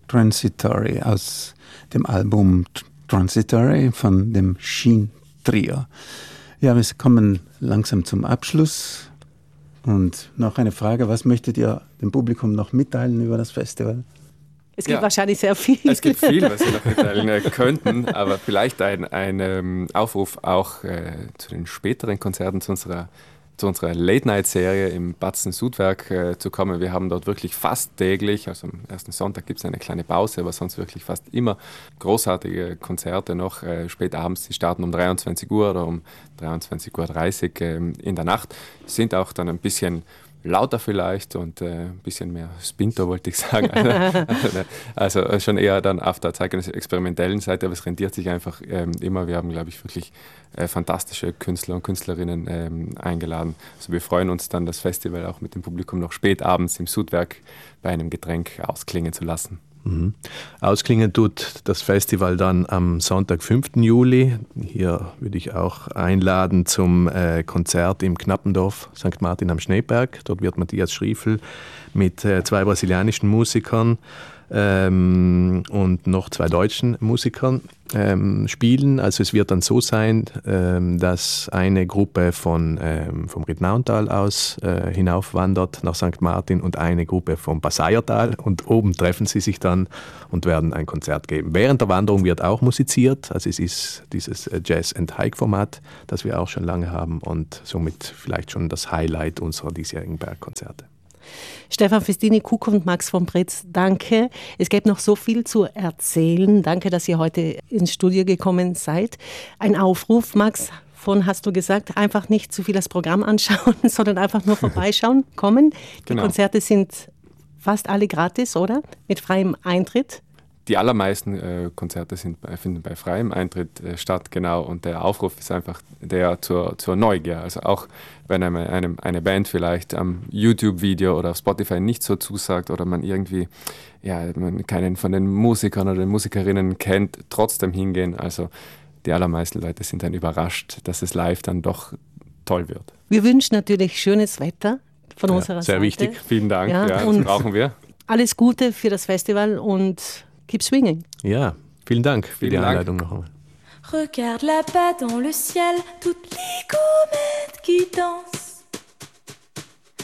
Transitory aus dem Album Transitory von dem Sheen Trio. Ja, wir kommen langsam zum Abschluss. Und noch eine Frage, was möchtet ihr dem Publikum noch mitteilen über das Festival? Es gibt wahrscheinlich sehr viel. Es gibt viel, was wir noch mitteilen könnten, aber vielleicht ein Aufruf auch zu den späteren Konzerten, zu unserer Late-Night-Serie im Batzen Südwerk zu kommen. Wir haben dort wirklich fast täglich, also am ersten Sonntag gibt es eine kleine Pause, aber sonst wirklich fast immer großartige Konzerte noch spät abends. Die starten um 23 Uhr oder um 23.30 Uhr in der Nacht. Sind auch dann ein bisschen lauter vielleicht und ein bisschen mehr Spinto, wollte ich sagen. Also schon eher dann auf der experimentellen Seite, aber es rentiert sich einfach immer. Wir haben, glaube ich, wirklich fantastische Künstler und Künstlerinnen eingeladen. Also wir freuen uns dann, das Festival auch mit dem Publikum noch spät abends im Südwerk bei einem Getränk ausklingen zu lassen. Mhm. Ausklingen tut das Festival dann am Sonntag, 5. Juli. Hier würde ich auch einladen zum Konzert im Knappendorf St. Martin am Schneeberg. Dort wird Matthias Schriefel mit 2 brasilianischen Musikern und noch 2 deutschen Musikern spielen. Also es wird dann so sein, dass eine Gruppe vom Ried Nauntal aus hinaufwandert nach St. Martin und eine Gruppe vom Passaiertal und oben treffen sie sich dann und werden ein Konzert geben. Während der Wanderung wird auch musiziert, also es ist dieses Jazz-and-Hike-Format, das wir auch schon lange haben und somit vielleicht schon das Highlight unserer diesjährigen Bergkonzerte. Stefan Festini, Kuk und Max von Pretz, danke. Es gibt noch so viel zu erzählen. Danke, dass ihr heute ins Studio gekommen seid. Ein Aufruf, Max, hast du gesagt, einfach nicht zu viel das Programm anschauen, sondern einfach nur vorbeischauen, kommen. Die Konzerte sind fast alle gratis, oder? Mit freiem Eintritt. Die allermeisten Konzerte finden bei freiem Eintritt statt, genau. Und der Aufruf ist einfach der zur Neugier. Also auch wenn eine Band vielleicht am YouTube-Video oder auf Spotify nicht so zusagt oder man irgendwie man keinen von den Musikern oder den Musikerinnen kennt, trotzdem hingehen. Also die allermeisten Leute sind dann überrascht, dass es live dann doch toll wird. Wir wünschen natürlich schönes Wetter von unserer Seite. Sehr wichtig. Vielen Dank, das brauchen wir. Alles Gute für das Festival und keep swinging. Ja, vielen Dank für die Einladung noch einmal. Regarde là-bas dans le ciel, toutes les comètes qui dansent.